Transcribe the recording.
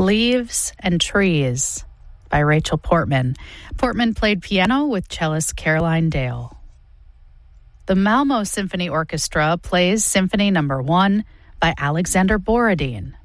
Leaves and Trees by Rachel Portman. Portman played piano with cellist Caroline Dale. The Malmo Symphony Orchestra plays Symphony No. 1 by Alexander Borodin.